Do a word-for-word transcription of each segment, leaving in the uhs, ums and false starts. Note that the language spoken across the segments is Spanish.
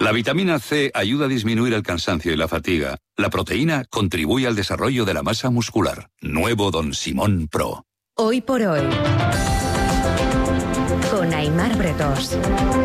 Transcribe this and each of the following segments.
La vitamina C ayuda a disminuir el cansancio y la fatiga. La proteína contribuye al desarrollo de la masa muscular. Nuevo Don Simón Pro. Hoy por hoy, con Aimar Bretós.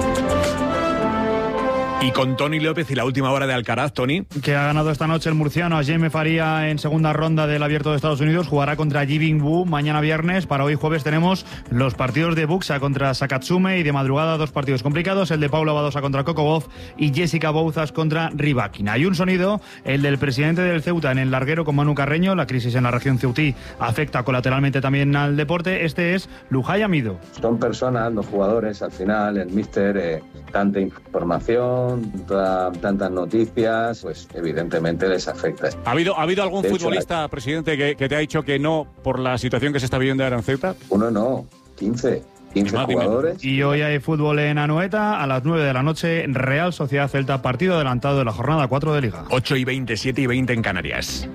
Y con Toni López y la última hora de Alcaraz, Toni. Que ha ganado esta noche el murciano a Jaime Faría en segunda ronda del Abierto de Estados Unidos. Jugará contra Ji-Bin Wu mañana viernes. Para hoy jueves tenemos los partidos de Buxa contra Sakatsume y de madrugada dos partidos complicados. El de Paula Badosa contra Coco Gauff y Jessica Bouzas contra Rybakina. Hay un sonido, el del presidente del Ceuta en el larguero con Manu Carreño. La crisis en la región ceutí afecta colateralmente también al deporte. Este es Lujay Amido. Son personas, los jugadores, al final, el míster, eh, tanta información, Toda, tantas noticias, pues evidentemente les afecta. ¿Ha habido, ¿ha habido algún de futbolista, hecho, presidente, que, que te ha dicho que no por la situación que se está viviendo ahora en Ceuta? Uno no, quince. quince más, jugadores. Y hoy hay fútbol en Anoeta a las nueve de la noche, Real Sociedad Celta, partido adelantado de la jornada cuatro de Liga. ocho y veinte, siete y veinte en Canarias.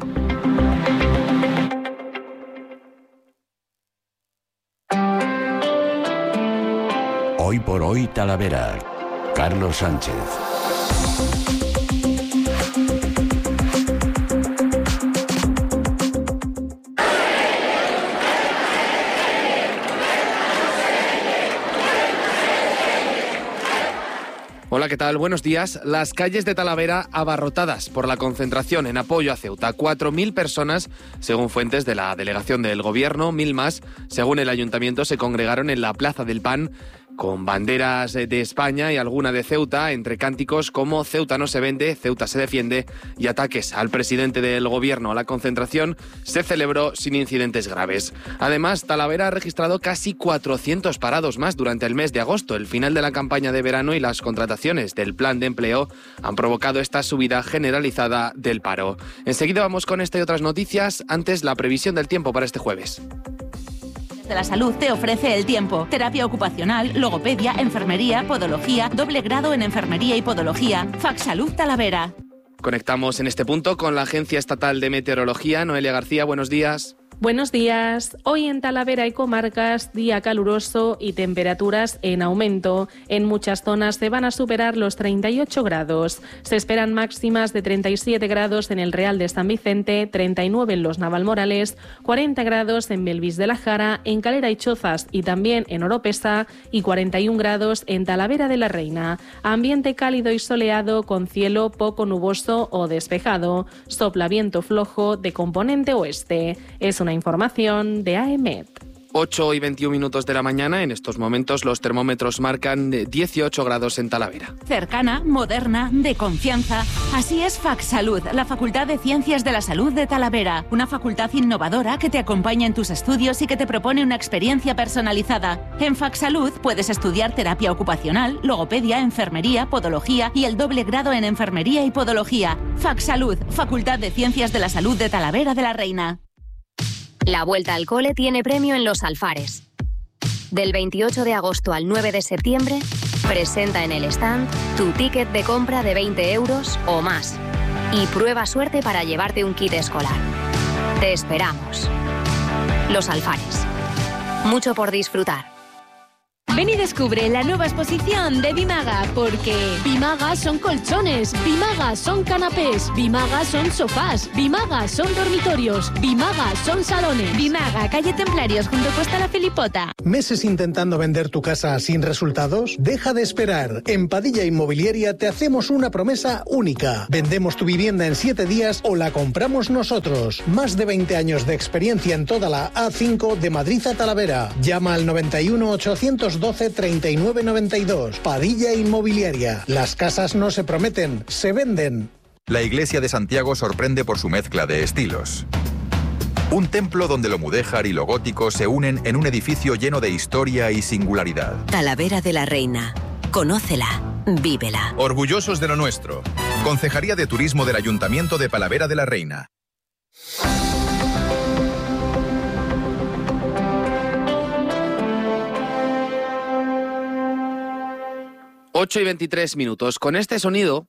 Hoy por hoy Talavera. Carlos Sánchez. Hola, ¿qué tal? Buenos días. Las calles de Talavera abarrotadas por la concentración en apoyo a Ceuta. cuatro mil personas, según fuentes de la delegación del Gobierno, mil más, según el Ayuntamiento, se congregaron en la Plaza del Pan con banderas de España y alguna de Ceuta, entre cánticos como Ceuta no se vende, Ceuta se defiende y ataques al presidente del Gobierno. La concentración se celebró sin incidentes graves. Además, Talavera ha registrado casi cuatrocientos parados más durante el mes de agosto. El final de la campaña de verano y las contrataciones del plan de empleo han provocado esta subida generalizada del paro. Enseguida vamos con esta y otras noticias. Antes, la previsión del tiempo para este jueves. De la Salud te ofrece el tiempo. Terapia ocupacional, logopedia, enfermería, podología, doble grado en enfermería y podología. Facsalud Talavera. Conectamos en este punto con la Agencia Estatal de Meteorología. Noelia García, buenos días. Buenos días. Hoy en Talavera y comarcas, día caluroso y temperaturas en aumento. En muchas zonas se van a superar los treinta y ocho grados. Se esperan máximas de treinta y siete grados en el Real de San Vicente, treinta y nueve en los Navalmorales, cuarenta grados en Belvis de la Jara, en Calera y Chozas y también en Oropesa y cuarenta y un grados en Talavera de la Reina. Ambiente cálido y soleado con cielo poco nuboso o despejado. Sopla viento flojo de componente oeste. Es una información de A E M E T. ocho y veintiún minutos de la mañana. En estos momentos los termómetros marcan dieciocho grados en Talavera. Cercana, moderna, de confianza. Así es Facsalud, la Facultad de Ciencias de la Salud de Talavera. Una facultad innovadora que te acompaña en tus estudios y que te propone una experiencia personalizada. En Facsalud puedes estudiar terapia ocupacional, logopedia, enfermería, podología y el doble grado en enfermería y podología. Facsalud, Facultad de Ciencias de la Salud de Talavera de la Reina. La vuelta al cole tiene premio en Los Alfares. Del veintiocho de agosto al nueve de septiembre, presenta en el stand tu ticket de compra de veinte euros o más y prueba suerte para llevarte un kit escolar. Te esperamos. Los Alfares. Mucho por disfrutar. Ven y descubre la nueva exposición de Bimaga, porque Bimaga son colchones, Bimaga son canapés, Bimaga son sofás, Bimaga son dormitorios, Bimaga son salones. Bimaga, calle Templarios, junto a Costa La Felipota. ¿Meses intentando vender tu casa sin resultados? Deja de esperar. En Padilla Inmobiliaria te hacemos una promesa única. Vendemos tu vivienda en siete días o la compramos nosotros. Más de veinte años de experiencia en toda la A cinco de Madrid a Talavera. Llama al noventa y uno, ochocientos doce, treinta y nueve noventa y dos. Padilla Inmobiliaria. Las casas no se prometen, se venden. La Iglesia de Santiago sorprende por su mezcla de estilos. Un templo donde lo mudéjar y lo gótico se unen en un edificio lleno de historia y singularidad. Talavera de la Reina. Conócela, vívela. Orgullosos de lo nuestro. Concejalía de Turismo del Ayuntamiento de Talavera de la Reina. ocho y veintitrés minutos. Con este sonido...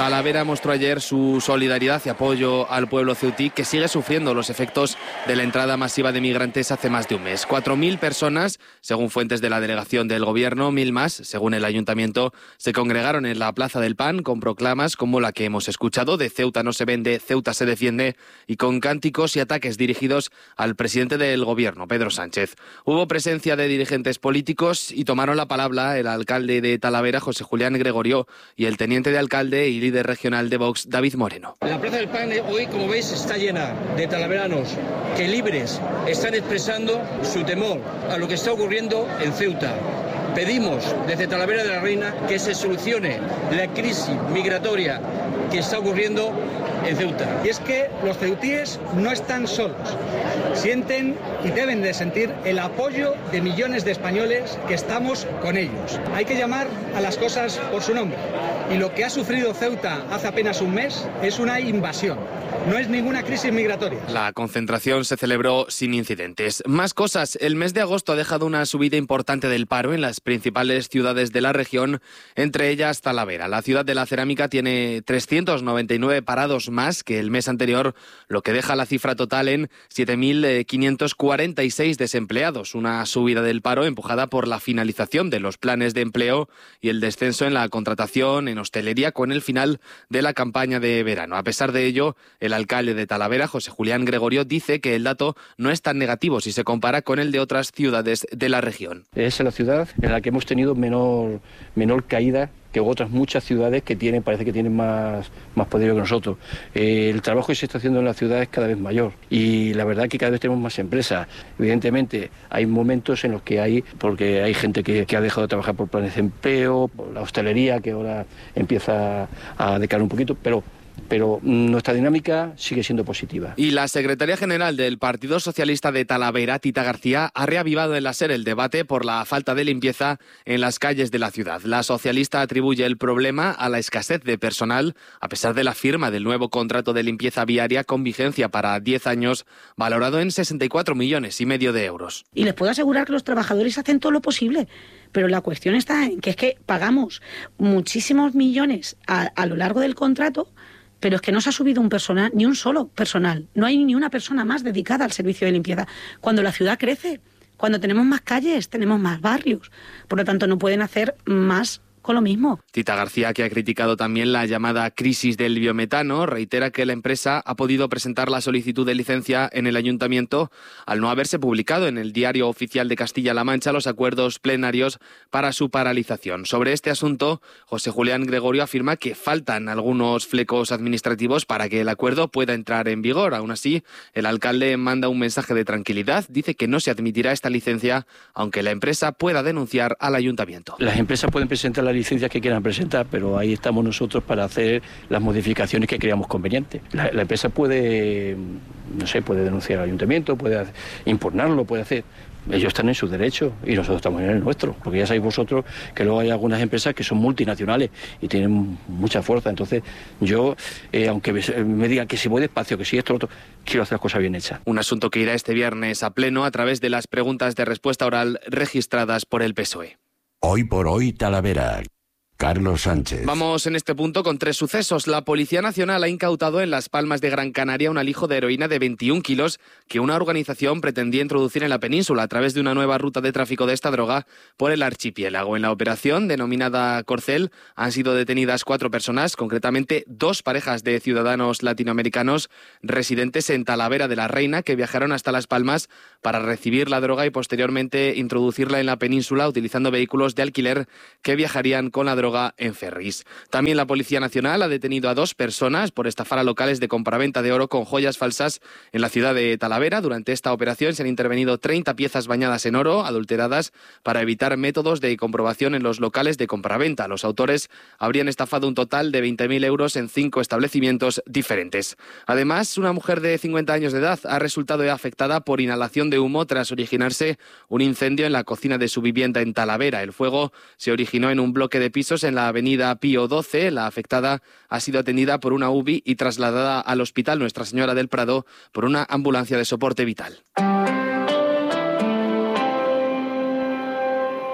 Talavera mostró ayer su solidaridad y apoyo al pueblo ceutí, que sigue sufriendo los efectos de la entrada masiva de migrantes hace más de un mes. cuatro mil personas, según fuentes de la delegación del gobierno, mil más, según el ayuntamiento, se congregaron en la Plaza del Pan con proclamas como la que hemos escuchado de Ceuta no se vende, Ceuta se defiende, y con cánticos y ataques dirigidos al presidente del gobierno, Pedro Sánchez. Hubo presencia de dirigentes políticos y tomaron la palabra el alcalde de Talavera, José Julián Gregorio, y el teniente de alcalde y líder regional de Vox, David Moreno. La Plaza del Pan hoy, como veis, está llena de talaveranos que libres están expresando su temor a lo que está ocurriendo en Ceuta. Pedimos desde Talavera de la Reina que se solucione la crisis migratoria que está ocurriendo en Ceuta. Y es que los ceutíes no están solos. Sienten y deben de sentir el apoyo de millones de españoles que estamos con ellos. Hay que llamar a las cosas por su nombre. Y lo que ha sufrido Ceuta hace apenas un mes es una invasión. No es ninguna crisis migratoria. La concentración se celebró sin incidentes. Más cosas. El mes de agosto ha dejado una subida importante del paro en las principales ciudades de la región, entre ellas Talavera. La ciudad de la cerámica tiene trescientos noventa y nueve parados más que el mes anterior, lo que deja la cifra total en siete mil quinientos cuarenta y seis desempleados. Una subida del paro empujada por la finalización de los planes de empleo y el descenso en la contratación en hostelería con el final de la campaña de verano. A pesar de ello, el alcalde de Talavera, José Julián Gregorio, dice que el dato no es tan negativo si se compara con el de otras ciudades de la región. Es la ciudad en la que hemos tenido menor, menor caída que otras muchas ciudades que tienen, parece que tienen más, más poder que nosotros. Eh, el trabajo que se está haciendo en la ciudad es cada vez mayor y la verdad es que cada vez tenemos más empresas. Evidentemente hay momentos en los que hay, porque hay gente que, que ha dejado de trabajar por planes de empleo, por la hostelería que ahora empieza a decaer un poquito, pero pero nuestra dinámica sigue siendo positiva. Y la secretaria general del Partido Socialista de Talavera, Tita García, ha reavivado en la SER el debate por la falta de limpieza en las calles de la ciudad. La socialista atribuye el problema a la escasez de personal, a pesar de la firma del nuevo contrato de limpieza viaria con vigencia para diez años, valorado en sesenta y cuatro millones y medio de euros. Y les puedo asegurar que los trabajadores hacen todo lo posible, pero la cuestión está en que es que pagamos muchísimos millones a, a lo largo del contrato, pero es que no se ha subido un personal, ni un solo personal. No hay ni una persona más dedicada al servicio de limpieza. Cuando la ciudad crece, cuando tenemos más calles, tenemos más barrios. Por lo tanto, no pueden hacer más con lo mismo. Tita García, que ha criticado también la llamada crisis del biometano, reitera que la empresa ha podido presentar la solicitud de licencia en el ayuntamiento al no haberse publicado en el Diario Oficial de Castilla-La Mancha los acuerdos plenarios para su paralización. Sobre este asunto, José Julián Gregorio afirma que faltan algunos flecos administrativos para que el acuerdo pueda entrar en vigor. Aún así, el alcalde manda un mensaje de tranquilidad. Dice que no se admitirá esta licencia, aunque la empresa pueda denunciar al ayuntamiento. Las empresas pueden presentar la licencias que quieran presentar, pero ahí estamos nosotros para hacer las modificaciones que creamos convenientes. La, la empresa puede, no sé, puede denunciar al ayuntamiento, puede impugnarlo, puede hacer. Ellos están en su derecho y nosotros estamos en el nuestro, porque ya sabéis vosotros que luego hay algunas empresas que son multinacionales y tienen mucha fuerza. Entonces yo, eh, aunque me digan que si voy despacio, que si esto, lo otro, quiero hacer las cosas bien hechas. Un asunto que irá este viernes a pleno a través de las preguntas de respuesta oral registradas por el P S O E. Hoy por hoy Talavera. Carlos Sánchez. Vamos en este punto con tres sucesos. La Policía Nacional ha incautado en Las Palmas de Gran Canaria un alijo de heroína de veintiún kilos que una organización pretendía introducir en la península a través de una nueva ruta de tráfico de esta droga por el archipiélago. En la operación, denominada Corcel, han sido detenidas cuatro personas, concretamente dos parejas de ciudadanos latinoamericanos residentes en Talavera de la Reina, que viajaron hasta Las Palmas para recibir la droga y posteriormente introducirla en la península utilizando vehículos de alquiler que viajarían con la droga en ferries. También la Policía Nacional ha detenido a dos personas por estafar a locales de compraventa de oro con joyas falsas en la ciudad de Talavera. Durante esta operación se han intervenido treinta piezas bañadas en oro, adulteradas, para evitar métodos de comprobación en los locales de compraventa. Los autores habrían estafado un total de veinte mil euros en cinco establecimientos diferentes. Además, una mujer de cincuenta años de edad ha resultado afectada por inhalación de humo tras originarse un incendio en la cocina de su vivienda en Talavera. El fuego se originó en un bloque de pisos en la avenida Pío doce. La afectada ha sido atendida por una U B I y trasladada al Hospital Nuestra Señora del Prado por una ambulancia de soporte vital.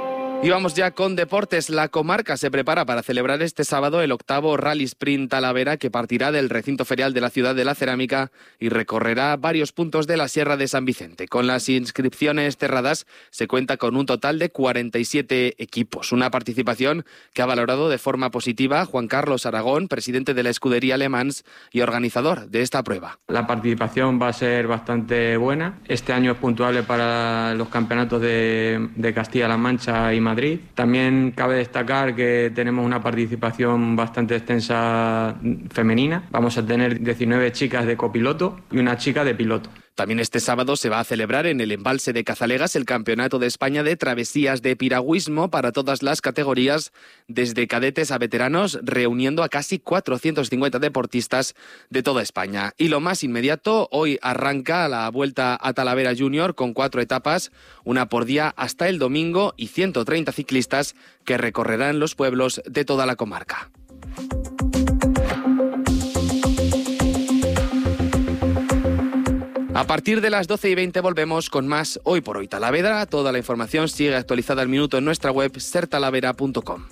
Y vamos ya con deportes. La comarca se prepara para celebrar este sábado el octavo Rally Sprint Talavera, que partirá del recinto ferial de la ciudad de la cerámica y recorrerá varios puntos de la Sierra de San Vicente. Con las inscripciones cerradas se cuenta con un total de cuarenta y siete equipos. Una participación que ha valorado de forma positiva Juan Carlos Aragón, presidente de la escudería Le Mans y organizador de esta prueba. La participación va a ser bastante buena. Este año es puntuable para los campeonatos de, de Castilla-La Mancha y Madrid. Madrid. También cabe destacar que tenemos una participación bastante extensa femenina. Vamos a tener diecinueve chicas de copiloto y una chica de piloto. También este sábado se va a celebrar en el embalse de Cazalegas el Campeonato de España de Travesías de Piragüismo para todas las categorías, desde cadetes a veteranos, reuniendo a casi cuatrocientos cincuenta deportistas de toda España. Y lo más inmediato, hoy arranca la Vuelta a Talavera Junior con cuatro etapas, una por día hasta el domingo, y ciento treinta ciclistas que recorrerán los pueblos de toda la comarca. A partir de las doce y veinte volvemos con más Hoy por Hoy Talavera. Toda la información sigue actualizada al minuto en nuestra web ser talavera punto com.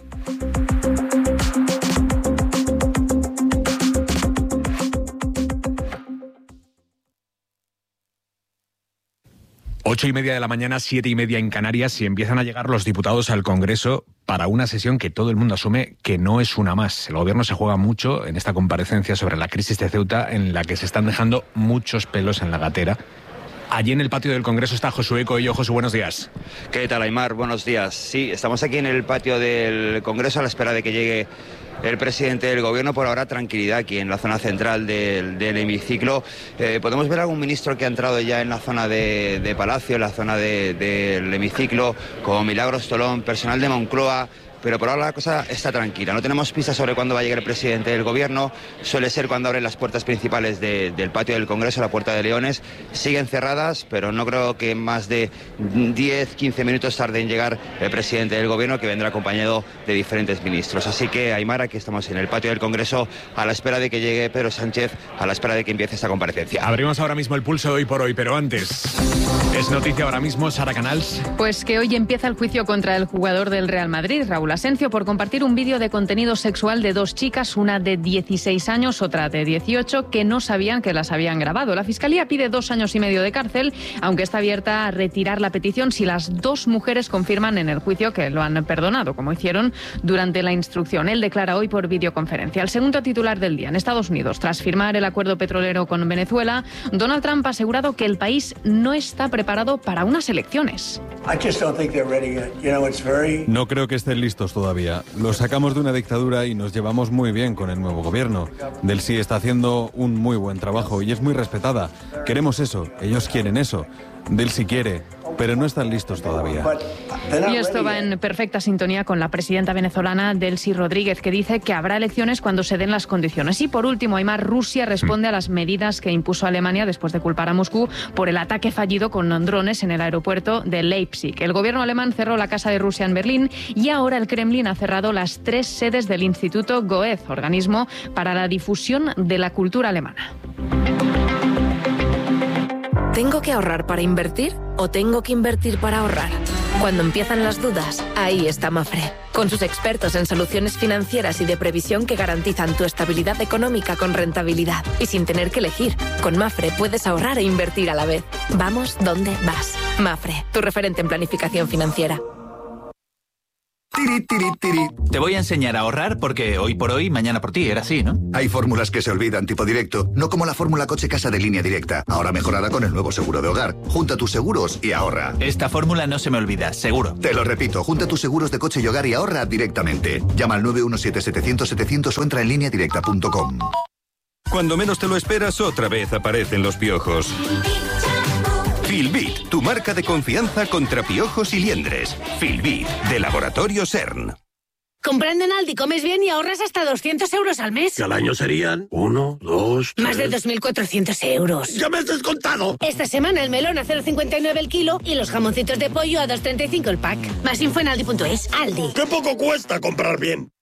Ocho y media de la mañana, siete y media en Canarias, y empiezan a llegar los diputados al Congreso para una sesión que todo el mundo asume que no es una más. El Gobierno se juega mucho en esta comparecencia sobre la crisis de Ceuta, en la que se están dejando muchos pelos en la gatera. Allí en el patio del Congreso está Josué Coello. Josué, buenos días. ¿Qué tal, Aymar? Buenos días. Sí, estamos aquí en el patio del Congreso a la espera de que llegue el presidente del Gobierno. Por ahora, tranquilidad aquí en la zona central del, del hemiciclo. Eh, podemos ver algún ministro que ha entrado ya en la zona de, de Palacio, en la zona de, del hemiciclo, como Milagros Tolón, personal de Moncloa. Pero por ahora la cosa está tranquila. No tenemos pistas sobre cuándo va a llegar el presidente del Gobierno. Suele ser cuando abren las puertas principales de, del patio del Congreso, la Puerta de Leones. Siguen cerradas, pero no creo que más de diez, quince minutos tarde en llegar el presidente del Gobierno, que vendrá acompañado de diferentes ministros. Así que, Aymar, aquí estamos en el patio del Congreso a la espera de que llegue Pedro Sánchez, a la espera de que empiece esta comparecencia. Abrimos ahora mismo el pulso de Hoy por Hoy, pero antes, es noticia ahora mismo, Sara Canals. Pues que hoy empieza el juicio contra el jugador del Real Madrid, Raúl Asencio, por compartir un vídeo de contenido sexual de dos chicas, una de dieciséis años, otra de dieciocho, que no sabían que las habían grabado. La Fiscalía pide dos años y medio de cárcel, aunque está abierta a retirar la petición si las dos mujeres confirman en el juicio que lo han perdonado, como hicieron durante la instrucción. Él declara hoy por videoconferencia. El segundo titular del día. En Estados Unidos, tras firmar el acuerdo petrolero con Venezuela, Donald Trump ha asegurado que el país no está preparado para unas elecciones. No creo que estén listos todavía. Lo sacamos de una dictadura y nos llevamos muy bien con el nuevo gobierno. Delcy está haciendo un muy buen trabajo y es muy respetada. Queremos eso, ellos quieren eso. Delcy quiere, pero no están listos todavía. Y esto va en perfecta sintonía con la presidenta venezolana Delcy Rodríguez, que dice que habrá elecciones cuando se den las condiciones. Y por último, Aymar, Rusia responde a las medidas que impuso Alemania después de culpar a Moscú por el ataque fallido con drones en el aeropuerto de Leipzig. El gobierno alemán cerró la Casa de Rusia en Berlín y ahora el Kremlin ha cerrado las tres sedes del Instituto Goethe, organismo para la difusión de la cultura alemana. ¿Tengo que ahorrar para invertir o tengo que invertir para ahorrar? Cuando empiezan las dudas, ahí está Mafre. Con sus expertos en soluciones financieras y de previsión que garantizan tu estabilidad económica con rentabilidad. Y sin tener que elegir, con Mafre puedes ahorrar e invertir a la vez. Vamos donde vas. Mafre, tu referente en planificación financiera. Tiri, tiri, tiri. Te voy a enseñar a ahorrar porque hoy por hoy, mañana por ti, era así, ¿no? Hay fórmulas que se olvidan tipo directo, no como la fórmula coche casa de Línea Directa, ahora mejorada con el nuevo seguro de hogar. Junta tus seguros y ahorra. Esta fórmula no se me olvida, seguro. Te lo repito, junta tus seguros de coche y hogar y ahorra directamente. Llama al nueve uno siete, setecientos, setecientos o entra en línea directa punto com. Cuando menos te lo esperas, otra vez aparecen los piojos. Filbit, tu marca de confianza contra piojos y liendres. Filbit, de Laboratorio CERN. Comprando en Aldi comes bien y ahorras hasta doscientos euros al mes. Que al año serían uno, dos, tres... Más de dos mil cuatrocientos euros. ¡Ya me has descontado! Esta semana el melón a cero cincuenta y nueve el kilo y los jamoncitos de pollo a dos treinta y cinco el pack. Más info en aldi punto es. Aldi. ¡Qué poco cuesta comprar bien!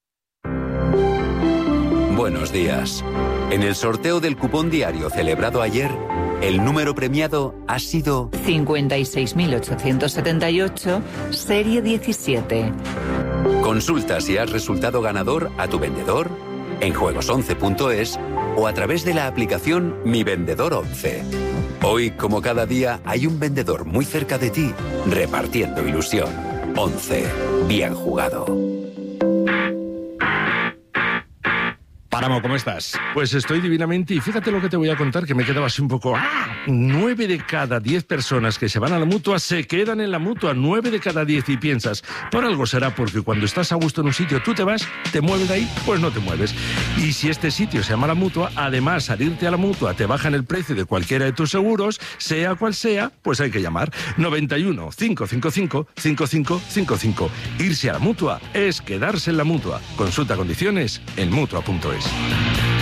Buenos días. En el sorteo del cupón diario celebrado ayer, El número premiado ha sido cincuenta y seis mil ochocientos setenta y ocho, serie diecisiete. Consulta si has resultado ganador a tu vendedor, en juegos once punto es o a través de la aplicación Mi Vendedor once. Hoy, como cada día, hay un vendedor muy cerca de ti, repartiendo ilusión. once. Bien jugado. Páramo, ¿cómo estás? Pues estoy divinamente y fíjate lo que te voy a contar, que me quedaba así un poco... ¡Ah! Nueve de cada diez personas que se van a la Mutua se quedan en la Mutua. Nueve de cada diez. Y piensas, por algo será, porque cuando estás a gusto en un sitio tú te vas, te mueves de ahí, pues no te mueves. Y si este sitio se llama la Mutua, además al irte a la Mutua te bajan el precio de cualquiera de tus seguros, sea cual sea, pues hay que llamar. noventa y uno, cinco cinco cinco, cinco cinco cinco cinco. Irse a la Mutua es quedarse en la Mutua. Consulta condiciones en mutua punto es.